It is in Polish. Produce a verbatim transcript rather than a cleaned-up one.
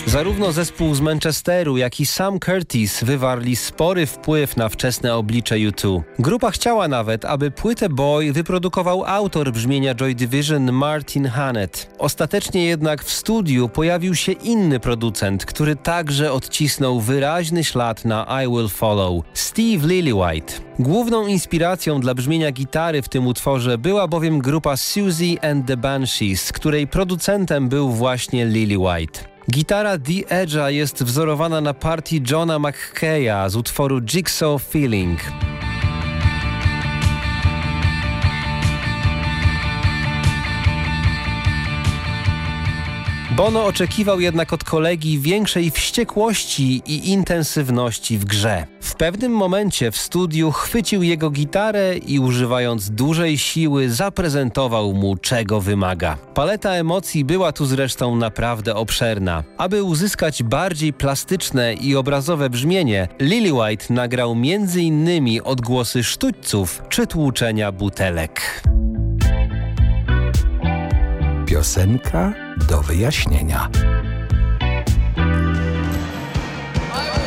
Zarówno zespół z Manchesteru, jak i Sam Curtis wywarli spory wpływ na wczesne oblicze U dwa. Grupa chciała nawet, aby płytę Boy wyprodukował autor brzmienia Joy Division Martin Hannett. Ostatecznie jednak w studiu pojawił się inny producent, który także odcisnął wyraźny ślad na I Will Follow – Steve Lillywhite. Główną inspiracją dla brzmienia gitary w tym utworze była bowiem grupa Siouxsie and the Banshees, której producentem był właśnie Lillywhite. Gitara The Edge'a jest wzorowana na partii Johna McKeya z utworu Jigsaw Feeling. Bono oczekiwał jednak od kolegi większej wściekłości i intensywności w grze. W pewnym momencie w studiu chwycił jego gitarę i używając dużej siły zaprezentował mu, czego wymaga. Paleta emocji była tu zresztą naprawdę obszerna. Aby uzyskać bardziej plastyczne i obrazowe brzmienie, Lillywhite nagrał między innymi odgłosy sztućców czy tłuczenia butelek. Piosenka do wyjaśnienia.